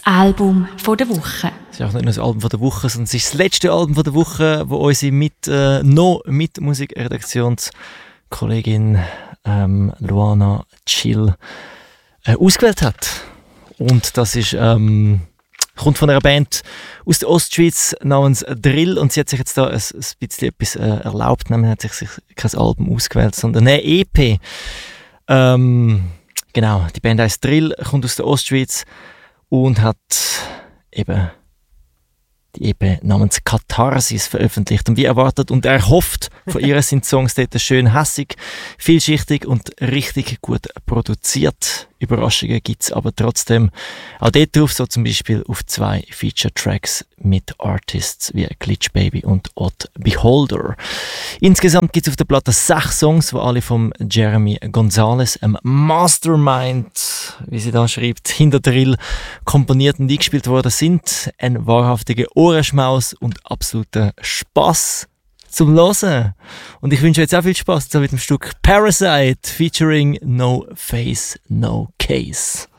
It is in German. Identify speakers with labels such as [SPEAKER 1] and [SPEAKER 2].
[SPEAKER 1] Album von der Woche.
[SPEAKER 2] Es ist auch nicht nur das Album von der Woche, sondern es ist das letzte Album von der Woche, wo unsere mit Musikredaktionskollegin Luana Chill ausgewählt hat. Und das ist kommt von einer Band aus der Ostschweiz namens Drill, und sie hat sich jetzt da ein bisschen etwas erlaubt, nämlich hat sich kein Album ausgewählt, sondern eine EP. Genau, die Band heisst Drill, kommt aus der Ostschweiz und hat eben die EP namens Katharsis veröffentlicht. Und wie erwartet und erhofft von ihr sind die Songs dort schön hässig, vielschichtig und richtig gut produziert. Überraschungen gibt es aber trotzdem auch dort drauf, so zum Beispiel auf 2 Feature-Tracks mit Artists wie Glitch Baby und Odd Beholder. Insgesamt gibt es auf der Platte 6 Songs, die alle von Jeremy Gonzalez, einem Mastermind, wie sie da schreibt, hinter Drill komponiert und eingespielt worden sind. Ein wahrhaftiger Ohrenschmaus und absoluter Spass zum Hören. Und ich wünsche euch jetzt auch viel Spaß mit dem Stück Parasite featuring No Face, No Case.